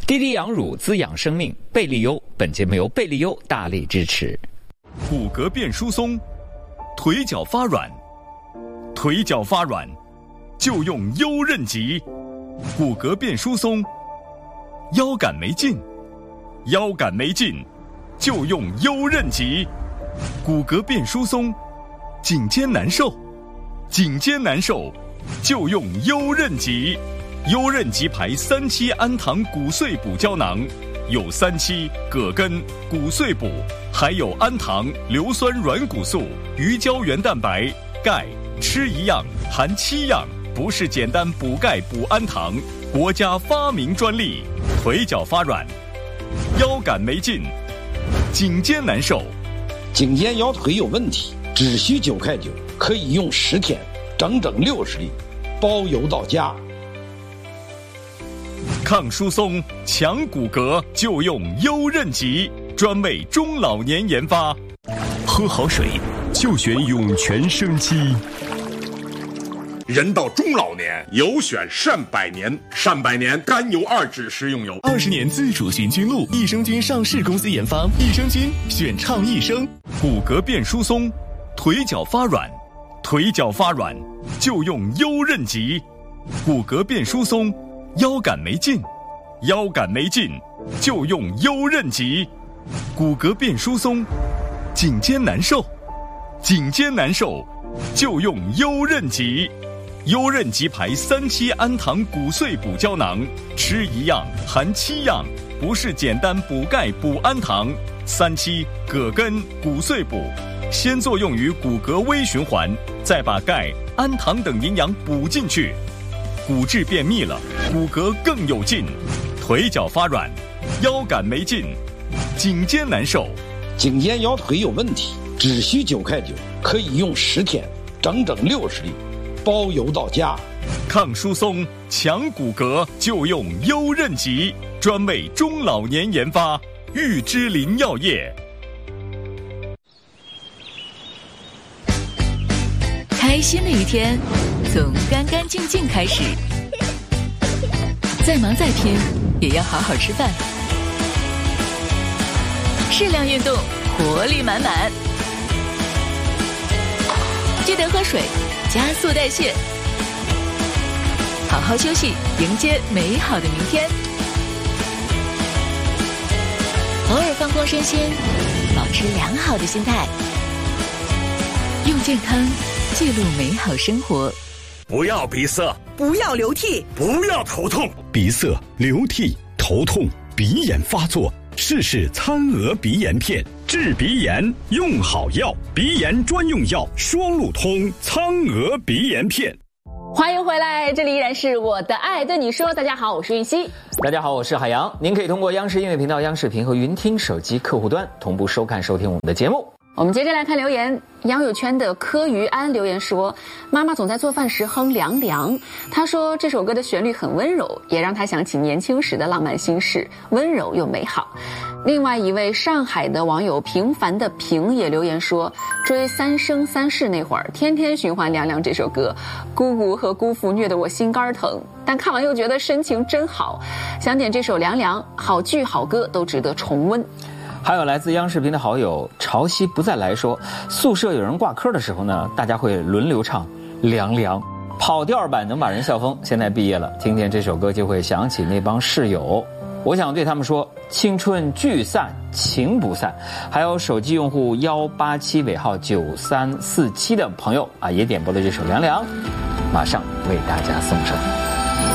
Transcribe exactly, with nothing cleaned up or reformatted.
滴滴羊乳滋养生命，贝利优。本节目由贝利优大力支持。 骨骼变疏松，腿脚发软，腿脚发软就用优韧极。骨骼变疏松，腰杆没劲，腰杆没劲就用优韧极。骨骼变疏松，颈肩难受，颈肩难受就用优韧极。优韧极牌三七氨糖骨碎补胶囊，有三七、葛根、骨碎补，还有氨糖、硫酸软骨素、鱼胶原蛋白、钙，吃一样含七样，不是简单补钙补氨糖，国家发明专利。腿脚发软，腰杆没劲，颈肩难受， 颈肩腰腿有问题，只需九块九，可以用十天，整整六十粒，包邮到家。 抗疏松、强骨骼就用优韧极，专为中老年研发。 喝好水就选涌泉生机。 人到中老年，有选善百年。善百年甘油二酯食用油， 二十年自主寻菌露，益生菌上市公司研发，益生菌选倡益生。 骨骼变疏松，腿脚发软，腿脚发软就用优韧极。骨骼变疏松，腰杆没劲，腰杆没劲就用优韧极。骨骼变疏松，颈肩难受，颈肩难受就用优韧极。优韧极牌三七氨糖骨碎补胶囊，吃一样含七样，不是简单补钙补氨糖。三七、葛根、骨碎补，先作用于骨骼微循环，再把钙、氨糖等营养补进去。骨质变密了，骨骼更有劲。腿脚发软，腰杆没劲，颈肩难受， 颈肩腰腿有问题，只需九块九，可以用十天，整整六十粒，包邮到家。 抗疏松、强骨骼就用优韧极，专为中老年研发。玉芝林药业。 开心的一天从干干净净开始，再忙再拼也要好好吃饭，适量运动，活力满满，记得喝水，加速代谢，好好休息，迎接美好的明天。偶尔放空身心，保持良好的心态，用健康记录美好生活。 不要鼻塞， 不要流涕， 不要头痛。 鼻塞、流涕、头痛、鼻炎发作，试试餐鹅鼻炎片，治鼻炎用好药，鼻炎专用药双路通苍鹅鼻炎片。 欢迎回来，这里依然是我的爱对你说。大家好，我是韵熙。 大家好，我是海洋。您可以通过央视音乐频道、央视频和云听手机客户端同步收看收听我们的节目。 我们接着来看留言，杨友圈的柯于安留言说，妈妈总在做饭时哼凉凉，她说这首歌的旋律很温柔，也让她想起年轻时的浪漫心事，温柔又美好。另外一位上海的网友平凡的平也留言说，追三生三世那会儿天天循环凉凉这首歌，姑姑和姑父虐得我心肝疼，但看完又觉得深情真好，想点这首凉凉，好剧好歌都值得重温。 还有来自央视频的好友潮汐不再来说，宿舍有人挂科的时候呢，大家会轮流唱凉凉，跑调版能把人笑疯。现在毕业了，听见这首歌就会想起那帮室友，我想对他们说，青春聚散情不散。还有手机用户一八七尾号九三四七的朋友啊，也点播了这首凉凉，马上为大家送上。